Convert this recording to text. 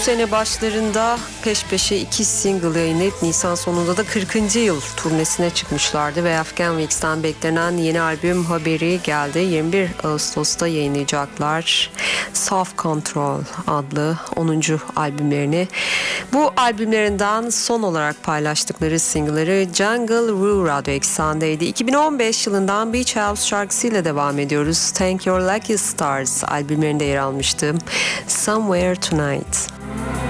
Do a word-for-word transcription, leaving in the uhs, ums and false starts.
sene başlarında peş peşe iki single yayınlayıp Nisan sonunda da kırkıncı yıl turnesine çıkmışlardı ve Afghan Wigs'ten beklenen yeni albüm haberi geldi. yirmi bir Ağustos'ta yayınlayacaklar Soft Control adlı onuncu albümlerini. Bu albümlerinden son olarak paylaştıkları single'ları Jungle Rue radyo eksenindeydi. iki bin on beş yılından Beach House şarkısıyla devam ediyoruz. Thank Your Lucky Stars albümlerinde yer almıştı. Somewhere Tonight.